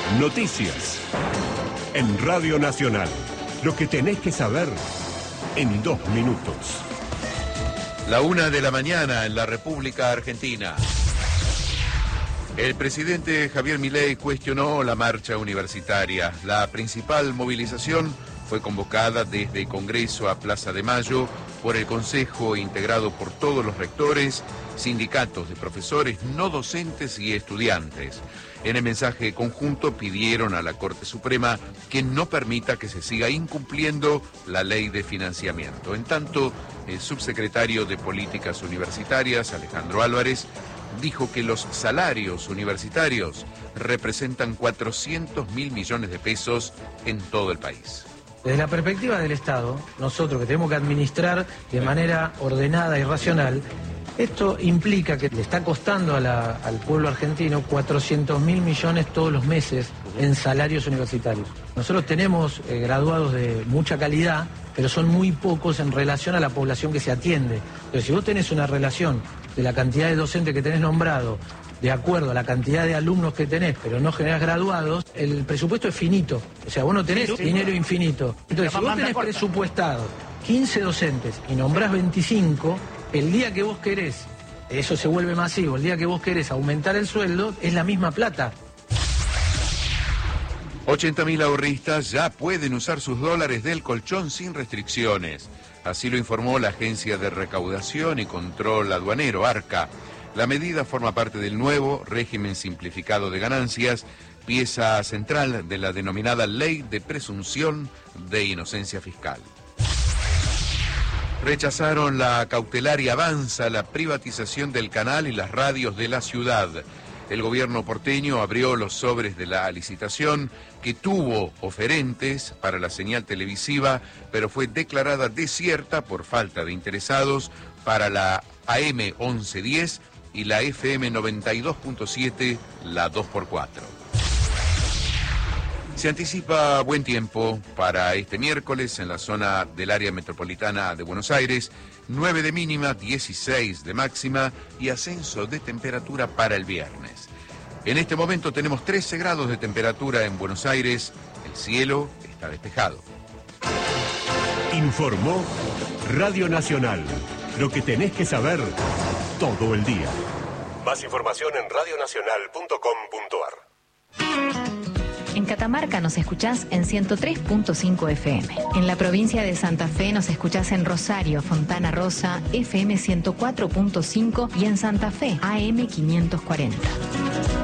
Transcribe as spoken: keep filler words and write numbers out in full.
Noticias. En Radio Nacional. Lo que tenés que saber en dos minutos. La una de la mañana en la República Argentina. El presidente Javier Milei cuestionó la marcha universitaria. La principal movilización fue convocada desde Congreso a Plaza de Mayo por el Consejo integrado por todos los rectores, sindicatos de profesores no docentes y estudiantes. En el mensaje conjunto pidieron a la Corte Suprema que no permita que se siga incumpliendo la ley de financiamiento. En tanto, el subsecretario de Políticas Universitarias, Alejandro Álvarez, dijo que los salarios universitarios representan cuatrocientos mil millones de pesos en todo el país. Desde la perspectiva del Estado, nosotros que tenemos que administrar de manera ordenada y racional, esto implica que le está costando a la, al pueblo argentino cuatrocientos mil millones todos los meses en salarios universitarios. Nosotros tenemos eh, graduados de mucha calidad, pero son muy pocos en relación a la población que se atiende. Pero si vos tenés una relación de la cantidad de docentes que tenés nombrado, de acuerdo a la cantidad de alumnos que tenés, pero no generás graduados, el presupuesto es finito. O sea, vos no tenés sí, dinero infinito. Entonces, si vos tenés presupuestado quince docentes y nombrás veinticinco, el día que vos querés, eso se vuelve masivo, el día que vos querés aumentar el sueldo, es la misma plata. ochenta mil ahorristas ya pueden usar sus dólares del colchón sin restricciones. Así lo informó la Agencia de Recaudación y Control Aduanero, ARCA. La medida forma parte del nuevo régimen simplificado de ganancias, pieza central de la denominada Ley de Presunción de Inocencia Fiscal. Rechazaron la cautelar y avanza la privatización del canal y las radios de la ciudad. El gobierno porteño abrió los sobres de la licitación que tuvo oferentes para la señal televisiva, pero fue declarada desierta por falta de interesados para la A M once diez y la F M noventa y dos punto siete, la dos por cuatro. Se anticipa buen tiempo para este miércoles en la zona del área metropolitana de Buenos Aires, nueve de mínima, dieciséis de máxima y ascenso de temperatura para el viernes. En este momento tenemos trece grados de temperatura en Buenos Aires, el cielo está despejado. Informó Radio Nacional, lo que tenés que saber todo el día. Más información en radio nacional punto com punto ar. En Catamarca nos escuchás en ciento tres punto cinco F M. En la provincia de Santa Fe nos escuchás en Rosario, Fontana Rosa, F M ciento cuatro punto cinco y en Santa Fe, A M quinientos cuarenta.